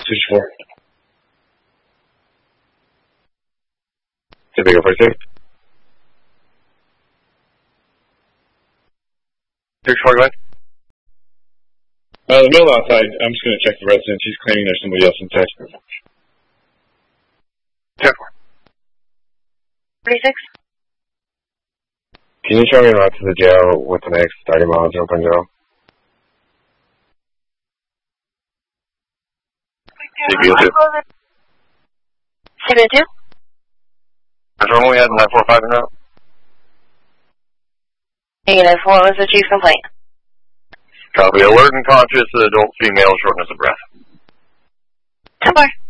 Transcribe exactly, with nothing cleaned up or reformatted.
sixty-four. Did they go for six? sixty-four, go ahead. Uh, the middle outside, I'm just going to check the residence. He's claiming there's somebody else inside. ten four. thirty-six. Can you show me around to the jail with the next thirty miles open jail? C B O two. C B O two? That's wrong, we had nine four five and out. Negative. What was the chief's complaint? Copy. Alert and conscious adult female, shortness of breath. ten four.